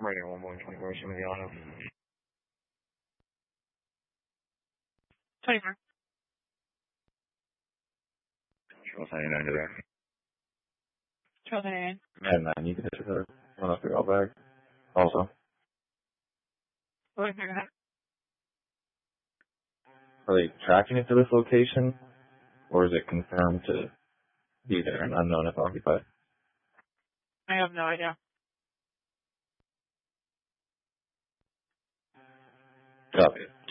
Radio 1 Boeing 24, some of the auto. 24. Charles 99 to there. Charles 99. And 9, you can hit her. Run up your bag. Also. What is that? Are they tracking it to this location? Or is it confirmed to be there and unknown if occupied? I have no idea. Copy.